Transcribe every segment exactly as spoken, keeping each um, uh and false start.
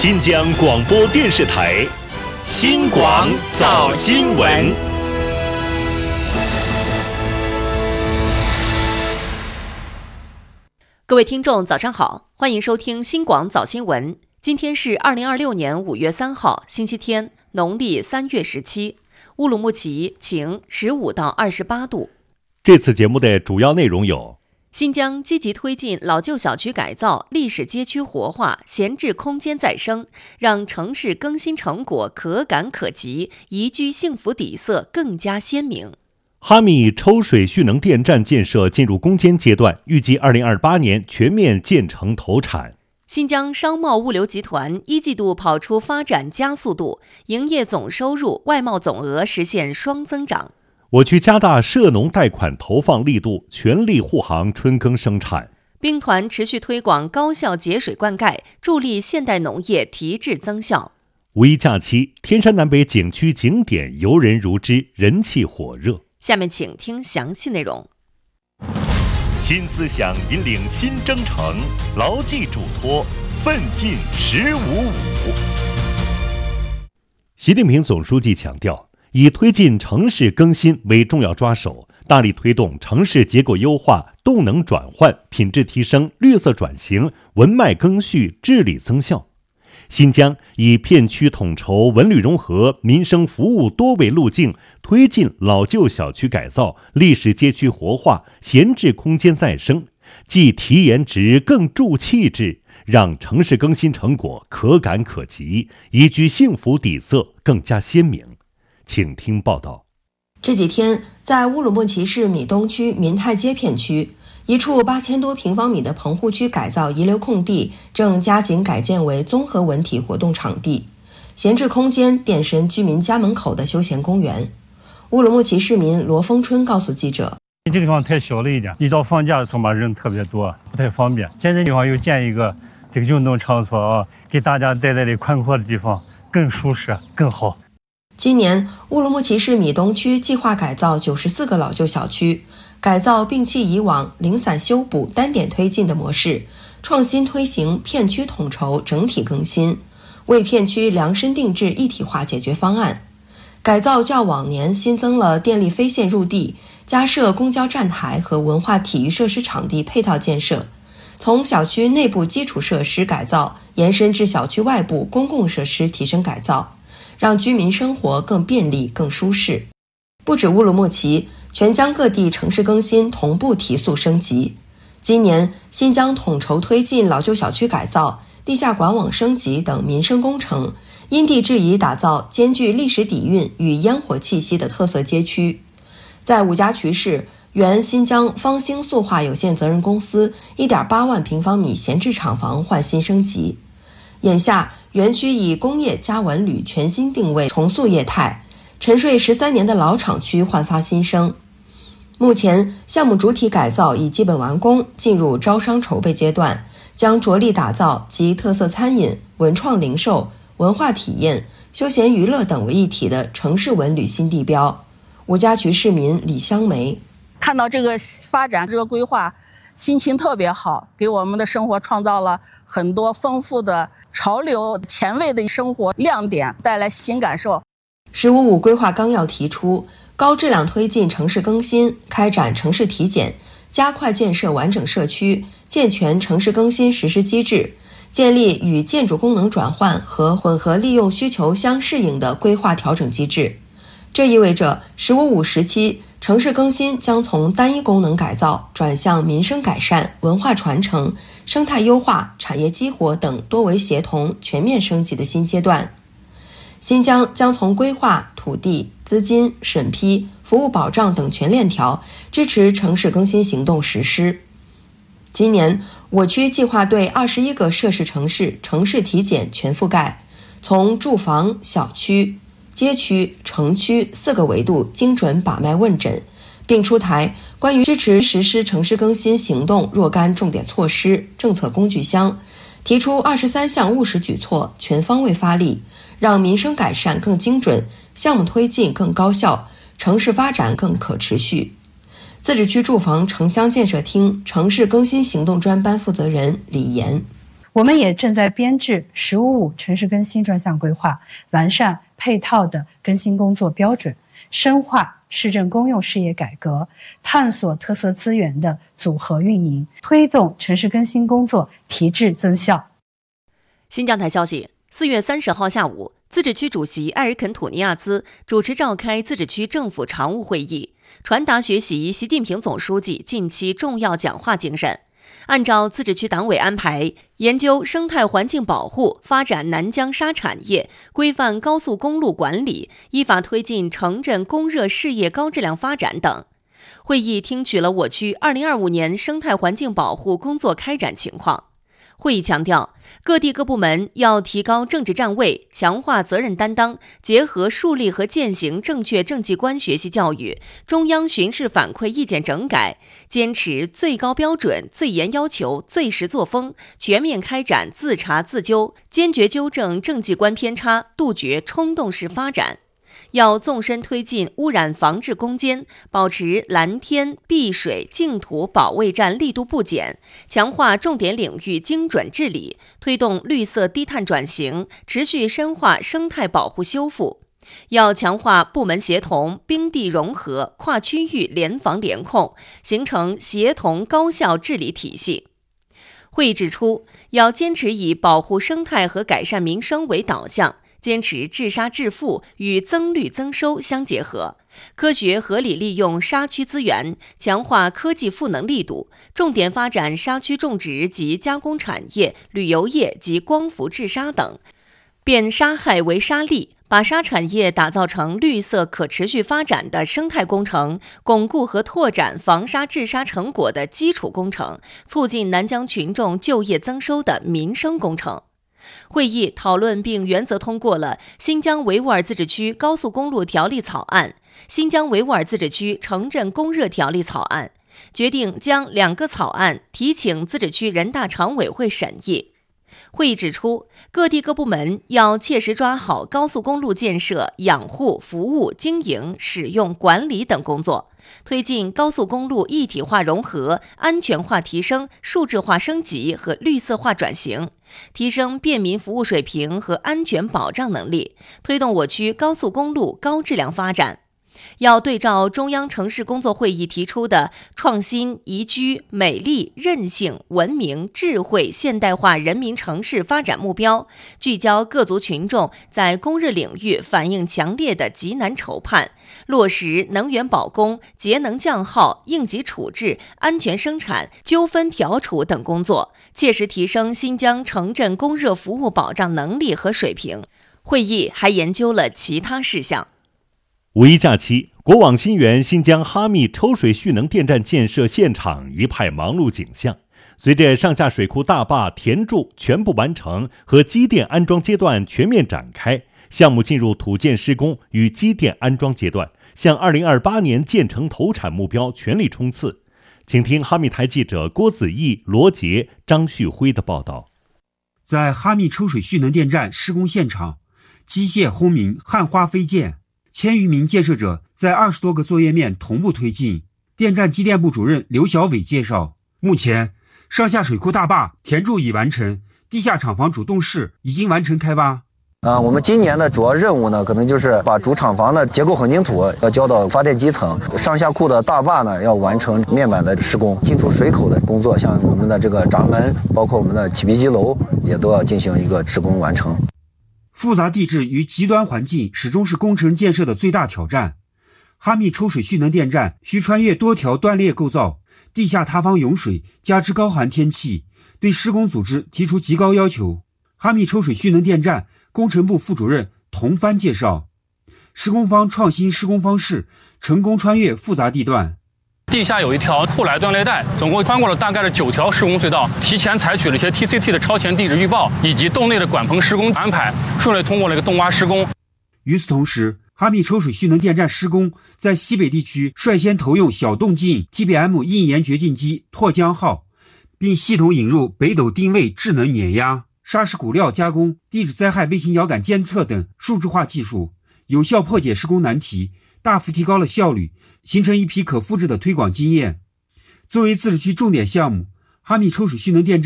新疆广播电视台新广早新闻。 各位听众早上好，欢迎收听新广早新闻。今天是二零二六年五月三号星期天，农历三月十七，乌鲁木齐晴，十五到二十八度。 这次节目的主要内容有： 新疆积极推进老旧小区改造、历史街区活化、闲置空间再生，让城市更新成果可感可及，宜居幸福底色更加鲜明。 哈密抽水蓄能电站建设进入攻坚阶段，预计二零二八年全面建成投产。 新疆商贸物流集团一季度跑出发展加速度，营业总收入、外贸总额实现双增长。 我区加大涉农贷款投放力度，全力护航春耕生产。 兵团持续推广高效节水灌溉，助力现代农业提质增效。 五一假期，天山南北景区景点游人如织，人气火热。 下面请听详细内容。 新思想引领新征程，牢记嘱托，奋进十五五。习近平总书记强调，以推进城市更新为重要抓手，大力推动城市结构优化、动能转换、品质提升、绿色转型、文脉更续、治理增效。新疆以片区统筹、文旅融合、民生服务多维路径，推进老旧小区改造、历史街区活化、闲置空间再生，既提颜值更铸气质，让城市更新成果可感可及，宜居幸福底色更加鲜明。请听报道。 这几天，在乌鲁木齐市米东区民泰街片区，一处八千多平方米的棚户区改造遗留空地正加紧改建为综合文体活动场地，闲置空间变身居民家门口的休闲公园。乌鲁木齐市民罗峰春告诉记者， 这个地方太小了一点，一到放假的时候嘛，人特别多，不太方便。现在地方又建一个这个运动场所啊，给大家带来的宽阔的地方更舒适更好。 今年乌鲁木齐市米东区计划改造九十四个老旧小区，改造摒弃以往零散修补、单点推进的模式，创新推行片区统筹整体更新，为片区量身定制一体化解决方案。改造较往年新增了电力飞线入地，加设公交站台和文化体育设施场地配套建设，从小区内部基础设施改造延伸至小区外部公共设施提升改造，让居民生活更便利更舒适。不止乌鲁木齐，全疆各地城市更新同步提速升级。今年新疆统筹推进老旧小区改造、地下管网升级等民生工程，因地制宜打造兼具历史底蕴与烟火气息的特色街区。在五家渠市，原新疆方兴塑化有限责任公司 一点八万平方米闲置厂房换新升级。眼下园区以工业加文旅全新定位，重塑业态，沉睡十三年的老厂区焕发新生。目前项目主体改造已基本完工，进入招商筹备阶段，将着力打造集特色餐饮、文创零售、文化体验、休闲娱乐等为一体的城市文旅新地标。五家渠市民李香梅看到这个发展这个规划，心情特别好，给我们的生活创造了很多丰富的潮流前卫的生活亮点，带来新感受。 十五五规划纲要提出，高质量推进城市更新，开展城市体检，加快建设完整社区，健全城市更新实施机制，建立与建筑功能转换和混合利用需求相适应的规划调整机制。这意味着十五五时期城市更新将从单一功能改造转向民生改善、文化传承、生态优化、产业激活等多维协同全面升级的新阶段。新疆将从规划、土地、资金、审批、服务保障等全链条支持城市更新行动实施。今年我区计划对二十一个涉事城市城市体检全覆盖，从住房、小区、街区、城区四个维度精准把脉问诊，并出台关于支持实施城市更新行动若干重点措施政策工具箱，提出二十三项务实举措，全方位发力，让民生改善更精准，项目推进更高效，城市发展更可持续。自治区住房城乡建设厅城市更新行动专班负责人李岩， 我们也正在编制“十五五”城市更新专项规划，完善配套的更新工作标准，深化市政公用事业改革，探索特色资源的组合运营，推动城市更新工作提质增效。 新疆台消息，四月三十号下午，自治区主席埃尔肯·土尼亚兹主持召开自治区政府常务会议，传达学习习近平总书记近期重要讲话精神。按照自治区党委安排，研究生态环境保护，发展南疆沙产业，规范高速公路管理，依法推进城镇供热事业高质量发展等。会议听取了我区二零二五年生态环境保护工作开展情况。会议强调，各地各部门要提高政治站位，强化责任担当，结合树立和践行正确政绩观学习教育，中央巡视反馈意见整改，坚持最高标准、最严要求、最实作风，全面开展自查自纠，坚决纠正政绩观偏差，杜绝冲动式发展。要纵深推进污染防治攻坚，保持蓝天、碧水、净土保卫战力度不减，强化重点领域精准治理，推动绿色低碳转型，持续深化生态保护修复。要强化部门协同、兵地融合、跨区域联防联控，形成协同高效治理体系。会议指出，要坚持以保护生态和改善民生为导向，坚持治沙治富与增绿增收相结合，科学合理利用沙区资源，强化科技赋能力度，重点发展沙区种植及加工产业、旅游业及光伏治沙等，变沙害为沙利，把沙产业打造成绿色可持续发展的生态工程，巩固和拓展防沙治沙成果的基础工程，促进南疆群众就业增收的民生工程。会议讨论并原则通过了新疆维吾尔自治区高速公路条例草案、新疆维吾尔自治区城镇供热条例草案，决定将两个草案提请自治区人大常委会审议。会议指出，各地各部门要切实抓好高速公路建设、养护、服务、经营、使用、管理等工作，推进高速公路一体化融合、安全化提升、数字化升级和绿色化转型，提升便民服务水平和安全保障能力，推动我区高速公路高质量发展。要对照中央城市工作会议提出的创新、宜居、美丽、韧性、文明、智慧、现代化人民城市发展目标，聚焦各族群众在供热领域反映强烈的急难愁盼，落实能源保供、节能降耗、应急处置、安全生产、纠纷调处等工作，切实提升新疆城镇供热服务保障能力和水平。会议还研究了其他事项。 五一假期，国网新源新疆哈密抽水蓄能电站建设现场一派忙碌景象。随着上下水库大坝填筑全部完成和机电安装阶段全面展开，项目进入土建施工与机电安装阶段，向二零二八年建成投产目标全力冲刺。请听哈密台记者郭子毅、罗杰、张旭辉的报道。 在哈密抽水蓄能电站施工现场，机械轰鸣，焊花飞溅，千余名建设者在二十多个作业面同步推进。电站机电部主任刘小伟介绍，目前上下水库大坝填筑已完成，地下厂房主动室已经完成开挖。 啊，我们今年的主要任务呢，可能就是把主厂房的结构混凝土要交到发电机层，上下库的大坝呢要完成面板的施工，进出水口的工作，像我们的这个闸门，包括我们的起闭机楼，也都要进行一个施工完成。 复杂地质与极端环境始终是工程建设的最大挑战。哈密抽水蓄能电站需穿越多条断裂构造，地下塌方涌水，加之高寒天气，对施工组织提出极高要求。哈密抽水蓄能电站工程部副主任童帆介绍，施工方创新施工方式，成功穿越复杂地段。 地下有一条库来断裂带，总共穿过了大概的九条施工隧道，提前采取了一些 T C T 的超前地质预报，以及洞内的管棚施工安排，顺利通过了一个洞挖施工。 与此同时，哈密抽水蓄能电站施工在西北地区率先投用小动静 T B M 硬盐掘进机拓江号，并系统引入北斗定位智能碾压、砂石骨料加工、地质灾害卫星遥感监测等数字化技术，有效破解施工难题，大幅提高了效率，形成一批可复制的推广经验。作为自治区重点项目，哈密抽水蓄能电站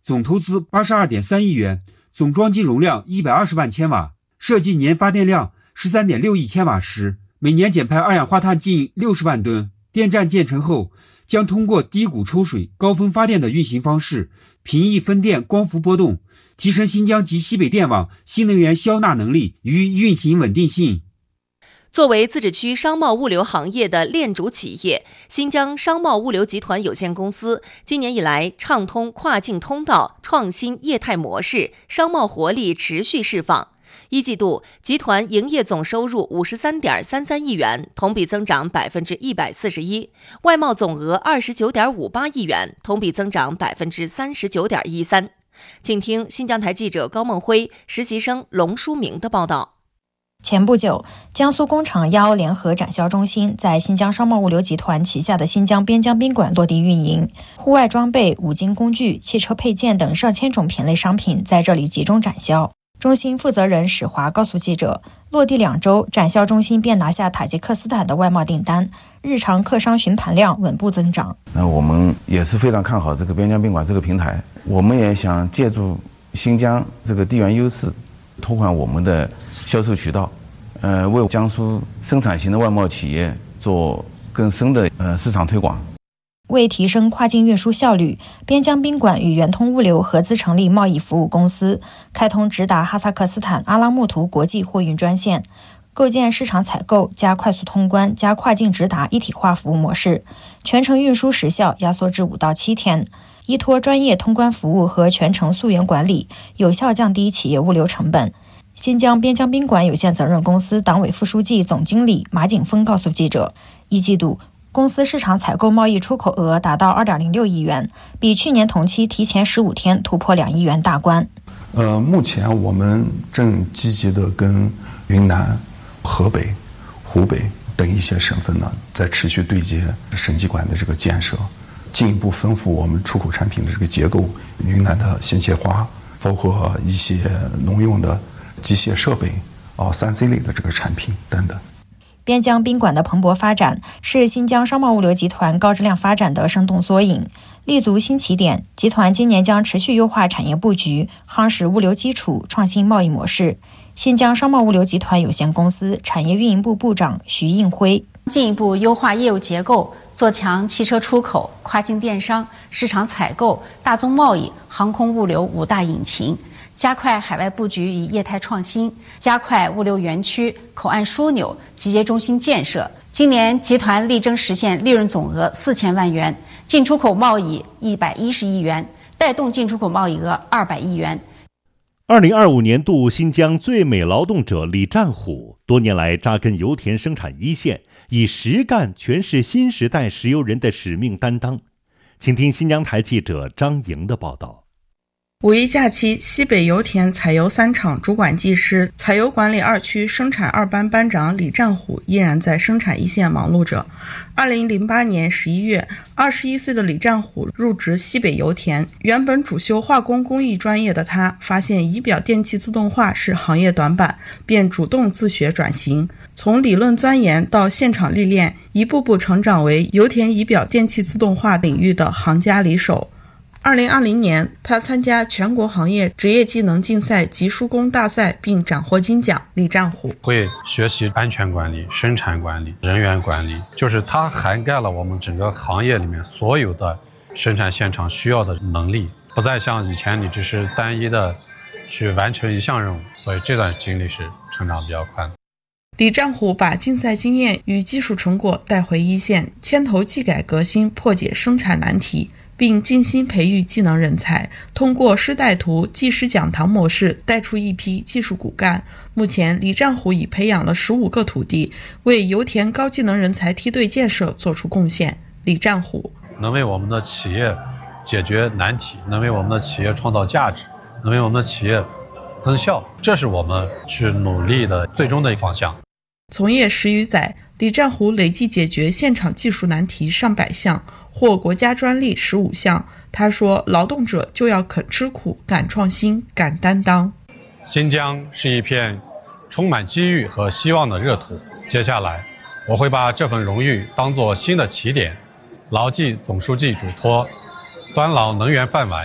总投资八十二点三亿元，总装机容量一百二十万千瓦，设计年发电量十三点六亿千瓦时，每年减排二氧化碳近六十万吨。电站建成后，将通过低谷抽水、高峰发电的运行方式，平抑分电光伏波动，提升新疆及西北电网新能源消纳能力与运行稳定性。 作为自治区商贸物流行业的链主企业，新疆商贸物流集团有限公司今年以来畅通跨境通道，创新业态模式，商贸活力持续释放。一季度，集团营业总收入五十三点三三亿元，同比增长百分之一百四十一；外贸总额二十九点五八亿元，同比增长百分之三十九点一三。请听新疆台记者高梦辉、实习生龙书明的报道。 前不久，江苏工厂幺联合展销中心在新疆商贸物流集团旗下的新疆边疆宾馆落地运营，户外装备、五金工具、汽车配件等上千种品类商品在这里集中展销。中心负责人史华告诉记者，落地两周，展销中心便拿下塔吉克斯坦的外贸订单，日常客商询盘量稳步增长。 那我们也是非常看好这个边疆宾馆这个平台，我们也想借助新疆这个地缘优势，拓宽我们的销售渠道，呃，为江苏生产型的外贸企业做更深的呃市场推广。 为提升跨境运输效率，边疆宾馆与圆通物流合资成立贸易服务公司，开通直达哈萨克斯坦阿拉木图国际货运专线，构建市场采购加快速通关加跨境直达一体化服务模式，全程运输时效压缩至五到七天。依托专业通关服务和全程溯源管理，有效降低企业物流成本。新疆边疆宾馆有限责任公司党委副书记、总经理马景峰告诉记者，一季度公司市场采购贸易出口额达到 二点零六亿元，比去年同期提前十五天突破两亿元大关。 呃，目前我们正积极的跟云南、河北、湖北等一些省份呢，在持续对接省机管的这个建设，进一步丰富我们出口产品的这个结构。云南的鲜切花，包括一些农用的机械设备啊、三 C 类的这个产品等等。 边疆宾馆的蓬勃发展是新疆商贸物流集团高质量发展的生动缩影。立足新起点，集团今年将持续优化产业布局，夯实物流基础，创新贸易模式。新疆商贸物流集团有限公司产业运营部部长徐应辉： 进一步优化业务结构，做强汽车出口、跨境电商、市场采购、大宗贸易、航空物流五大引擎。加快海外布局与业态创新，加快物流园区、口岸枢纽、集结中心建设。今年集团力争实现利润总额四千万元，进出口贸易一百一十亿元，带动进出口贸易额二百亿元。 二零二五年度新疆最美劳动者李占虎多年来扎根油田生产一线，以实干诠释新时代石油人的使命担当。请听新疆台记者张莹的报道。 五一假期，西北油田采油三厂主管技师、采油管理二区生产二班班长李占虎依然在生产一线忙碌着。二零零八年十一月，二十一岁的李占虎入职西北油田。原本主修化工工艺专业的他，发现仪表电气自动化是行业短板，便主动自学转型，从理论钻研到现场历练，一步步成长为油田仪表电气自动化领域的行家里手。二零二零年，他参加全国行业职业技能竞赛及疏工大赛，并斩获金奖。李占虎会学习安全管理、生产管理、人员管理，就是它涵盖了我们整个行业里面所有的生产现场需要的能力，不再像以前你只是单一的去完成一项任务，所以这段经历是成长比较快的。 李占虎把竞赛经验与技术成果带回一线，牵头技改革新，破解生产难题，并尽心培育技能人才，通过师带徒、技师讲堂模式带出一批技术骨干。目前，李占虎已培养了十五个徒弟，为油田高技能人才梯队建设做出贡献。李占虎能为我们的企业解决难题，能为我们的企业创造价值，能为我们的企业增效，这是我们去努力的最终的方向。 从业十余载，李占虎累计解决现场技术难题上百项，获国家专利十五项。他说，劳动者就要肯吃苦、敢创新、敢担当。 新疆是一片充满机遇和希望的热土，接下来我会把这份荣誉当作新的起点，牢记总书记嘱托，端牢能源饭碗，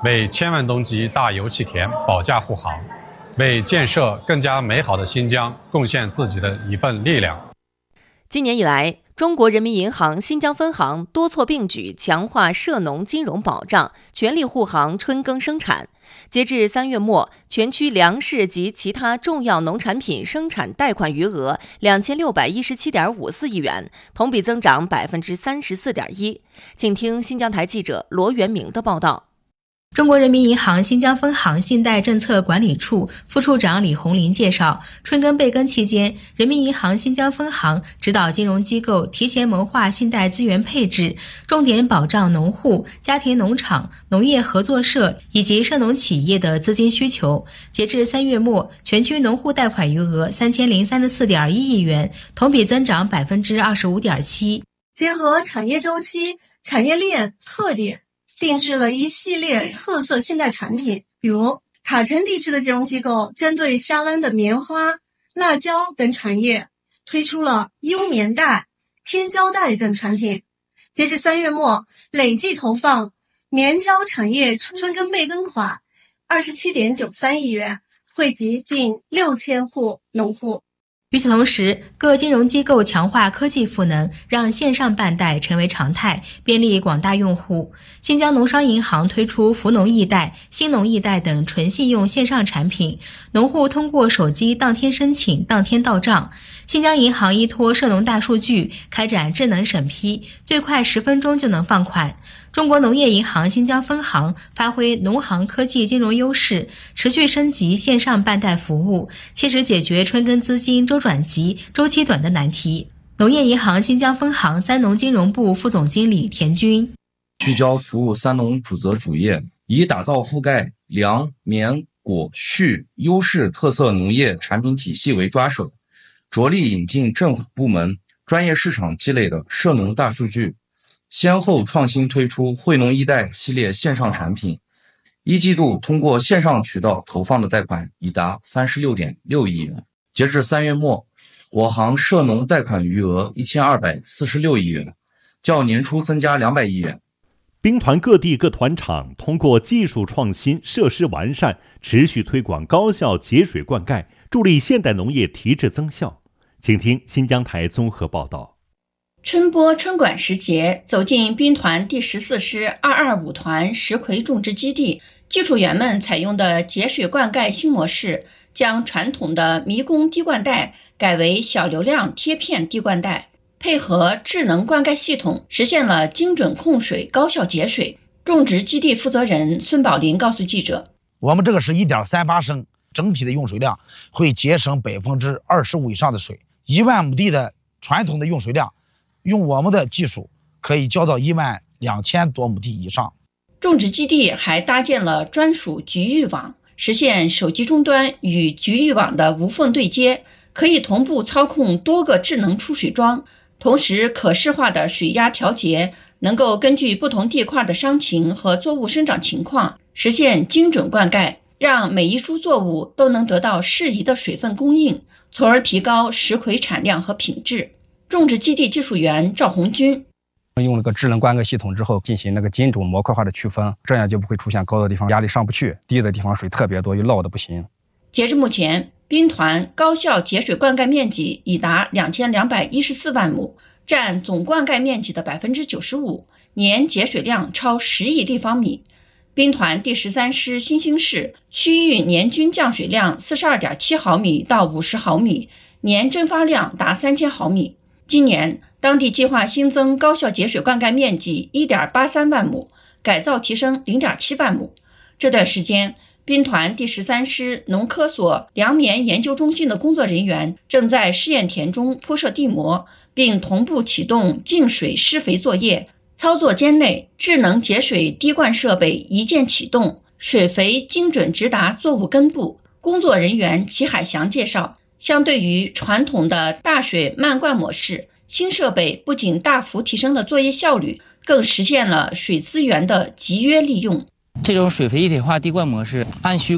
为千万吨级大油气田保驾护航，为建设更加美好的新疆贡献自己的一份力量。 今年以来，中国人民银行新疆分行多措并举，强化涉农金融保障，全力护航春耕生产。截至三月末，全区粮食及其他重要农产品生产贷款余额两千六百一十七点五四亿元，同比增长百分之三十四点一。请听新疆台记者罗元明的报道。 中国人民银行新疆分行信贷政策管理处副处长李红林介绍，春耕备耕期间，人民银行新疆分行指导金融机构提前谋划信贷资源配置，重点保障农户、家庭农场、农业合作社以及涉农企业的资金需求。截至三月末，全区农户贷款余额三千零三十四点一亿元，同比增长百分之二十五点七。 结合产业周期、产业链特点，定制了一系列特色信贷产品，比如塔城地区的金融机构针对沙湾的棉花、辣椒等产业，推出了优棉贷、天胶贷等产品。截至三月末，累计投放棉胶产业春耕备耕款二十七点九三亿元，惠及近六千户农户。 与此同时，各金融机构强化科技赋能，让线上办贷成为常态，便利广大用户。新疆农商银行推出扶农易贷、新农易贷等纯信用线上产品，农户通过手机当天申请、当天到账。新疆银行依托涉农大数据开展智能审批，最快十分钟就能放款。中国农业银行新疆分行发挥农行科技金融优势，持续升级线上办贷服务，切实解决春耕资金周转急、周期短的难题。农业银行新疆分行三农金融部副总经理田军： 聚焦服务三农主责主业，以打造覆盖粮、棉、果、畜优势特色农业产品体系为抓手，着力引进政府部门专业市场积累的涉农大数据，先后创新推出惠农易贷系列线上产品，一季度通过线上渠道投放的贷款已达 三十六点六亿元。截至三月末，我行涉农贷款余额一千二百四十六亿元，较年初增加两百亿元。 兵团各地各团场通过技术创新、设施完善，持续推广高效节水灌溉，助力现代农业提质增效。请听新疆台综合报道。 春播春管时节，走进兵团第十四师二二五团石葵种植基地，技术员们采用的节水灌溉新模式，将传统的迷宫滴灌带改为小流量贴片滴灌带，配合智能灌溉系统，实现了精准控水、高效节水。种植基地负责人孙宝林告诉记者：“ 我们这个是 一点三八升，整体的用水量会节省百分之二十五以上的水，一万亩地的传统的用水量。”用我们的技术可以浇到一万两千多亩地以上。 种植基地还搭建了专属局域网，实现手机终端与局域网的无缝对接，可以同步操控多个智能出水桩，同时可视化的水压调节能够根据不同地块的伤情和作物生长情况，实现精准灌溉，让每一株作物都能得到适宜的水分供应，从而提高石葵产量和品质。种植基地技术员赵红军用了个智能灌溉系统之后，进行那个精准模块化的区分，这样就不会出现高的地方压力上不去，低的地方水特别多又涝的不行。 截至目前，兵团高效节水灌溉面积已达两千两百一十四万亩，占总灌溉面积的 百分之九十五， 年节水量超十亿立方米。兵团第十三师新兴市区域年均降水量 四十二点七毫米到五十毫米，年蒸发量达三千毫米。今年，当地计划新增高效节水灌溉面积 一点八三万亩，改造提升 零点七万亩。这段时间，兵团第十三师农科所粮棉研究中心的工作人员正在试验田中铺设地膜，并同步启动净水施肥作业。操作间内，智能节水滴灌设备一键启动，水肥精准直达作物根部。工作人员齐海翔介绍，相对于传统的大水漫灌模式，新设备不仅大幅提升了作业效率，更实现了水资源的集约利用。 这种水肥一体化滴灌模式，按需